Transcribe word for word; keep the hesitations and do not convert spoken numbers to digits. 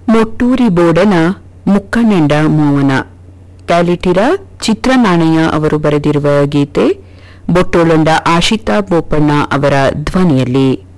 ಮೊಟ್ಟೂರಿ ಬೋಡನ ಮುಕ್ಕಣ್ಣೆಂಡ ಮೋವನ ಕ್ಯಾಲಿಟಿರ ಚಿತ್ರನಾಣಯ್ಯ ಅವರು ಬರೆದಿರುವ ಗೀತೆ ಬೊಟ್ಟೋಳಂಡ ಆಶಿತಾ ಬೋಪಣ್ಣ ಅವರ ಧ್ವನಿಯಲ್ಲಿ.